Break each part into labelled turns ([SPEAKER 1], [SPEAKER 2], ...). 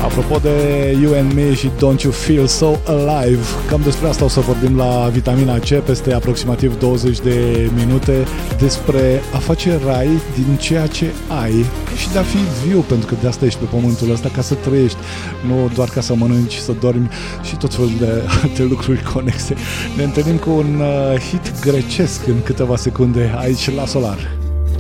[SPEAKER 1] Apropo de You and Me și Don't You Feel So Alive, cam despre asta o să vorbim la Vitamina C peste aproximativ 20 de minute, despre a face rai din ceea ce ai și de a fi viu, pentru că de asta ești pe pământul ăsta, ca să trăiești, nu doar ca să mănânci, să dormi și tot felul de alte lucruri conexe. Ne întâlnim cu un hit grecesc în câteva secunde aici la Solar.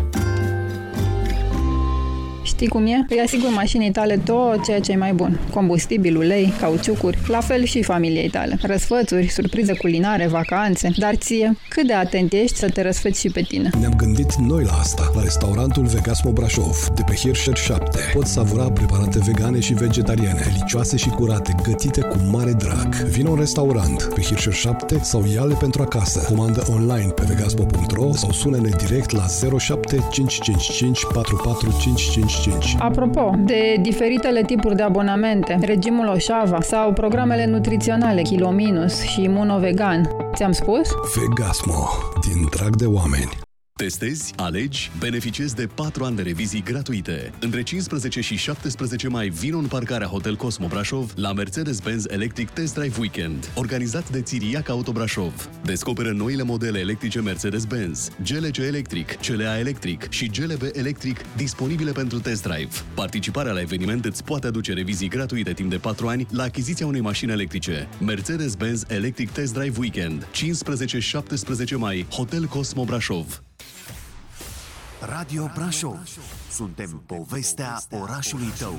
[SPEAKER 2] Știi cum e? Îi asiguri mașinii tale tot ceea ce e mai bun. Combustibil, ulei, cauciucuri, la fel și familiei tale. Răsfățuri, surprize culinare, vacanțe. Dar ție, cât de atent ești să te răsfăți și pe tine?
[SPEAKER 3] Ne-am gândit noi la asta. La restaurantul Vegasmo Brașov, de pe Hirscher 7. Poți savura preparate vegane și vegetariane, delicioase și curate, gătite cu mare drag. Vino în restaurant pe Hirscher 7 sau ia-le pentru acasă. Comandă online pe vegasmo.ro sau sună-ne direct la 07 555 44555.
[SPEAKER 2] Apropo de diferitele tipuri de abonamente, regimul Oșava sau programele nutriționale Kilo Minus și Imuno-Vegan, ți-am spus?
[SPEAKER 3] Vegasmo, din drag de oameni.
[SPEAKER 4] Testezi, alegi, beneficiezi de 4 ani de revizii gratuite. Între 15 și 17 mai vino în parcarea Hotel Cosmo Brașov la Mercedes-Benz Electric Test Drive Weekend, organizat de Țiriac Auto Brașov. Descoperă noile modele electrice Mercedes-Benz, GLC Electric, CLA Electric și GLB Electric disponibile pentru test drive. Participarea la eveniment îți poate aduce revizii gratuite timp de 4 ani la achiziția unei mașini electrice. Mercedes-Benz Electric Test Drive Weekend, 15-17 mai, Hotel Cosmo Brașov.
[SPEAKER 5] Radio Brașov. Suntem povestea orașului tău.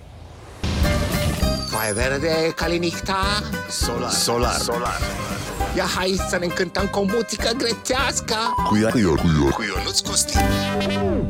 [SPEAKER 6] Mai verde, Calinichta?
[SPEAKER 5] Solar.
[SPEAKER 6] Ia hai să ne încântăm cu o muzică grețească.
[SPEAKER 5] Cu
[SPEAKER 6] Ionuț Costi.